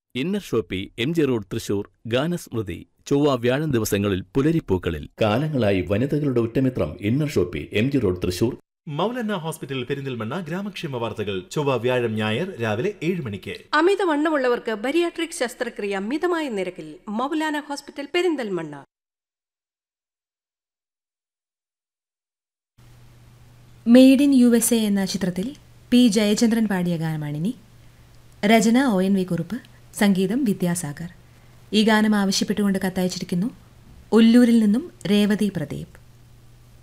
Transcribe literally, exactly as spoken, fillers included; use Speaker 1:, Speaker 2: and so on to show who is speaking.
Speaker 1: Inner Shopee M G road Thrissur. ഗാനസ്മൃതി ചൊവ്വ വ്യാഴം ദിവസങ്ങളിൽ പുലരിപ്പൂക്കളിൽ. കാലങ്ങളായി വനിതകളുടെ ഉറ്റമിത്രം inner Shopee M G road Thrissur.
Speaker 2: Moulana hospital Perinthalmanna ഗ്രാമക്ഷേമ വാർത്തകൾ ചൊവ്വ വ്യാഴം ഞായർ രാവിലെ ഏഴ് മണിക്ക്.
Speaker 3: അമിതവണ്ണമുള്ളവർക്ക് ബരിയാട്രിക് ശസ്ത്രക്രിയ മിതമായ നിരക്കിൽ. Maulana hospital Perinthalmanna.
Speaker 4: Made in U S A എന്ന ചിത്രത്തിൽ പി ജയചന്ദ്രൻ പാടിയ ഗാനമാണിനി. രചന ഒ എൻ വി കുറുപ്പ്, സംഗീതം വിദ്യാസാഗർ. ഈ ഗാനം ആവശ്യപ്പെട്ടുകൊണ്ട് കത്തയച്ചിരിക്കുന്നു ഒല്ലൂരിൽ നിന്നും രേവതി പ്രദീപ്.